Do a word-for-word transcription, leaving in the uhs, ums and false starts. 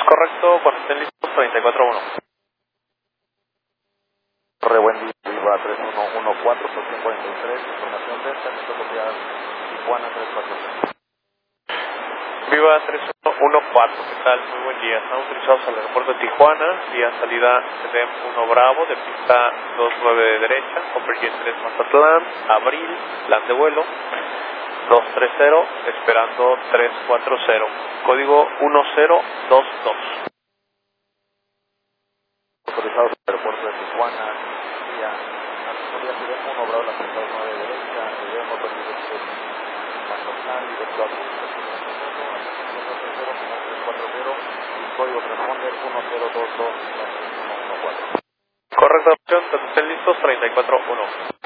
Correcto, cuando estén listos, treinta y cuatro uno. Torre, buen día, Viva tres uno uno cuatro, posición cuarenta y tres, información de esta, metodología Tijuana tres cuatro cero. Viva tres uno uno cuatro, ¿qué tal? Muy buen día. Estamos utilizados al aeropuerto de Tijuana, vía salida C D M uno Bravo, de pista dos nueve de derecha, Copperjet tres Mazatlán, Abril, plan de vuelo, dos tres cero, esperando tres cuatro cero, código uno cero dos dos. Autorizados al aeropuerto de Tijuana, vía metodología C D M uno Bravo, la pista dos nueve de derecha, C D M Copperjet tres Mazatlán, directo a Abril, tres cuatro cero, código transponder uno cero dos dos tres uno uno cuatro. Correcta opción, cuando estén listos, treinta y cuatro uno.